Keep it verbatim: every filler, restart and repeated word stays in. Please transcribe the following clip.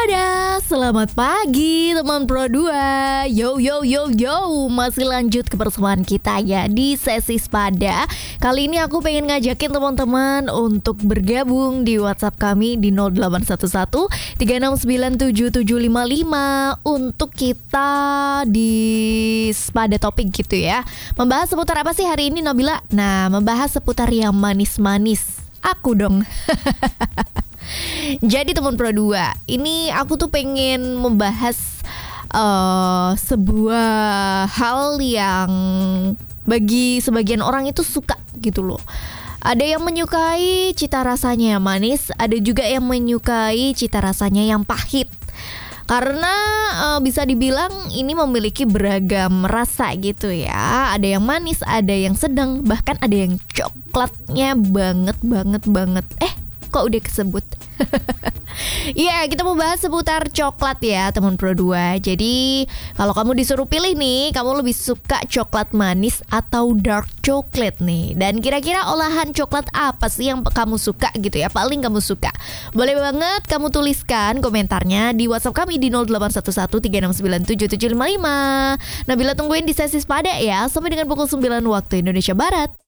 Wadah, selamat pagi teman Pro dua. Yo yo yo yo, masih lanjut kebersamaan kita ya di sesi Spada. Kali ini aku pengen ngajakin teman-teman untuk bergabung di WhatsApp kami di nol delapan satu satu tiga enam sembilan tujuh tujuh lima lima untuk kita di Spada topik gitu ya. Membahas seputar apa sih hari ini, Nabila? Nah, membahas seputar yang manis-manis. Aku dong. Jadi teman Pro dua, ini aku tuh pengen membahas uh, sebuah hal yang bagi sebagian orang itu suka gitu loh. Ada yang menyukai cita rasanya yang manis, ada juga yang menyukai cita rasanya yang pahit. Karena uh, bisa dibilang ini memiliki beragam rasa gitu ya. Ada yang manis, ada yang sedang, bahkan ada yang coklatnya banget banget banget. Eh, kok udah kesebut? Iya, yeah, kita mau bahas seputar coklat ya teman Pro dua. Jadi kalau kamu disuruh pilih nih, kamu lebih suka coklat manis atau dark chocolate nih? Dan kira-kira olahan coklat apa sih yang kamu suka gitu ya, paling kamu suka? Boleh banget kamu tuliskan komentarnya di WhatsApp kami di nol delapan satu satu tiga enam sembilan tujuh tujuh lima lima. Nabila tungguin di sesi Spada ya. Sampai dengan pukul sembilan waktu Indonesia Barat.